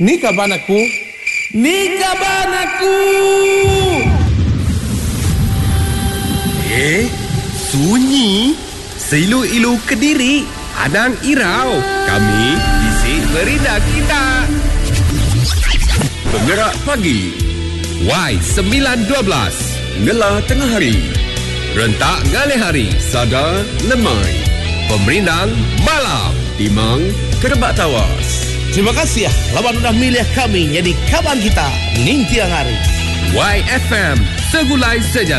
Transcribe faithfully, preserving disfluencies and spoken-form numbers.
Ni kaban aku. Ni kaban aku. Eh, sunyi. Seilu-ilu Kediri. Adang Irau. Kami isi merinda kita. Penggerak pagi. Y sembilan dua belas. Ngelah tengah hari. Rentak ngalih hari. Sada lemai. Pemerindang malam. Timang kerebak tawas. Terima kasih ya lawan udah milih kami jadi kawan kita ning tiang hari. Y F M segulai sejalan.